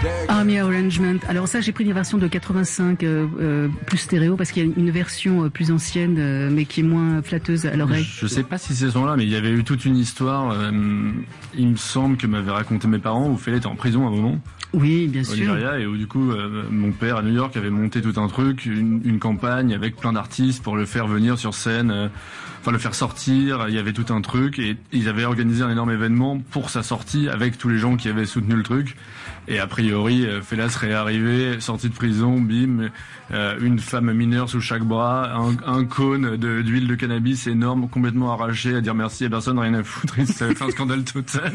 Army Arrangement. Alors ça, j'ai pris une version de 85 plus stéréo parce qu'il y a une version plus ancienne mais qui est moins flatteuse à l'oreille. Je sais pas si c'est ce son-là, mais il y avait eu toute une histoire. Il me semble que m'avaient raconté mes parents où Fela était en prison à un moment. Oui, bien sûr. Au Nigeria, et où du coup mon père à New York avait monté tout un truc, une campagne avec plein d'artistes pour le faire venir sur scène, enfin le faire sortir. Il y avait tout un truc et ils avaient organisé un énorme événement pour sa sortie avec tous les gens qui avaient soutenu le truc. Et a priori, Fela serait arrivé, sorti de prison, bim, une femme mineure sous chaque bras, un cône d'huile de cannabis énorme, complètement arraché, à dire merci à personne, rien à foutre. Ça avait fait un scandale total.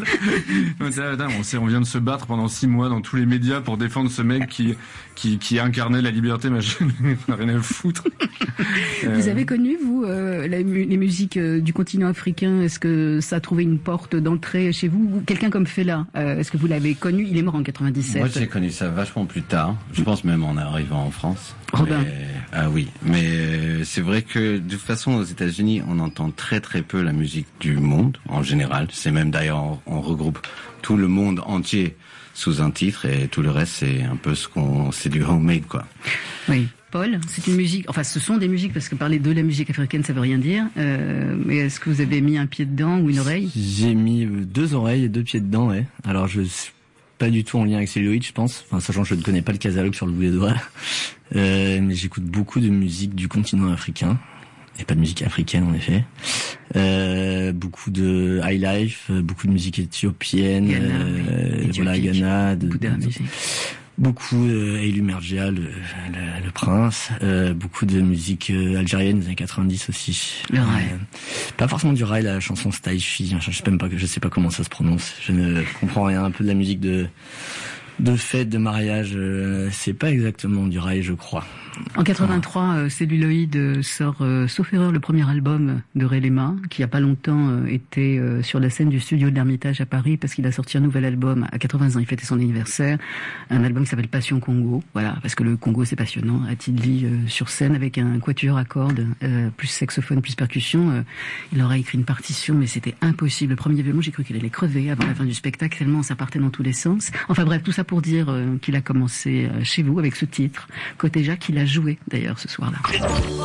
On vient de se battre pendant 6 mois dans tous les médias pour défendre ce mec qui incarnait la liberté, machin. Rien à foutre. Vous avez connu, vous, les musiques du continent africain? Est-ce que ça a trouvé une porte d'entrée chez vous? Quelqu'un comme Fela, est-ce que vous l'avez connu? Il est mort en 97. Moi, j'ai connu ça vachement plus tard. Je pense même en arrivant en France. Robin. Ah oui, mais c'est vrai que de toute façon aux États-Unis, on entend très très peu la musique du monde en général. C'est même d'ailleurs on regroupe tout le monde entier sous un titre et tout le reste c'est un peu c'est du homemade quoi. Oui. Paul, c'est une musique, enfin ce sont des musiques parce que parler de la musique africaine ça veut rien dire, mais est-ce que vous avez mis un pied dedans ou une oreille? J'ai mis 2 oreilles et 2 pieds dedans, ouais. Alors je suis pas du tout en lien avec Celluloid, je pense, enfin sachant que je ne connais pas le catalogue sur le bout des doigts, mais j'écoute beaucoup de musique du continent africain, et pas de musique africaine en effet, beaucoup de high life, beaucoup de musique éthiopienne, Ghana, beaucoup de musique. Beaucoup Elu Mergia, le prince, beaucoup de musique algérienne des années 90 aussi. Le rail. Pas forcément du rail, la chanson Staifi, je sais pas comment ça se prononce. Je ne comprends rien, un peu de la musique de fête, de mariage, c'est pas exactement du rail, je crois. En 83, Celluloid sort, sauf erreur, le premier album de Ray Lema, qui il y a pas longtemps était sur la scène du studio de l'Ermitage à Paris, parce qu'il a sorti un nouvel album à 80 ans, il fêtait son anniversaire, un album qui s'appelle Passion Congo, voilà, parce que le Congo c'est passionnant, a-t-il dit sur scène avec un quatuor à cordes, plus saxophone, plus percussion, il aurait écrit une partition, mais c'était impossible. Le premier violon, j'ai cru qu'il allait crever avant la fin du spectacle, tellement ça partait dans tous les sens. Enfin bref, tout ça pour dire qu'il a commencé chez vous avec ce titre, Côté Jacques, qu'il a joué d'ailleurs ce soir-là.